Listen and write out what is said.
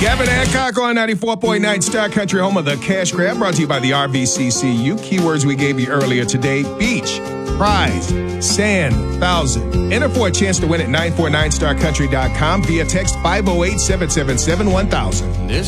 Gavin Hancock on 94.9 Star Country, home of the Cash Grab, brought to you by the RBCCU. Keywords we gave you earlier today: beach, prize, sand, 1,000. Enter for a chance to win at 949starcountry.com via text 508-777-1000.